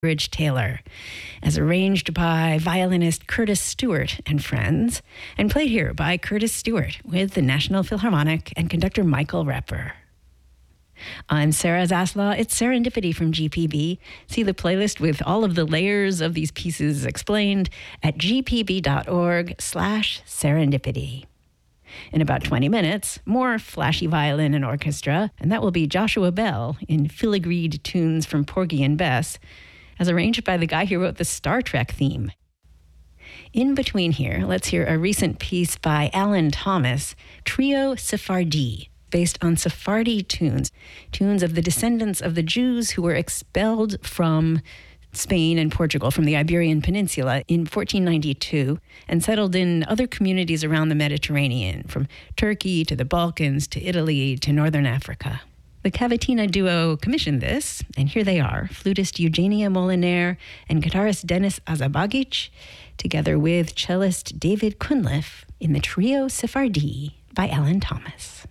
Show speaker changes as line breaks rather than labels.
Ridge Taylor, as arranged by violinist Curtis Stewart and friends, and played here by Curtis Stewart with the National Philharmonic and conductor Michael Rapper. I'm Sarah Zaslaw. It's Serendipity from GPB. See the playlist with all of the layers of these pieces explained at gpb.org/serendipity. In about 20 minutes, more flashy violin and orchestra, and that will be Joshua Bell in filigreed tunes from Porgy and Bess, as arranged by the guy who wrote the Star Trek theme. In between here, let's hear a recent piece by Alan Thomas, Trio Sephardi, based on Sephardi tunes of the descendants of the Jews who were expelled from Spain and Portugal, from the Iberian Peninsula in 1492, and settled in other communities around the Mediterranean, from Turkey to the Balkans to Italy to Northern Africa. The Cavatina duo commissioned this, and here they are, flutist Eugenia Moliner and guitarist Denis Azabagic, together with cellist David Cunliffe in the Trio Sephardi by Alan Thomas.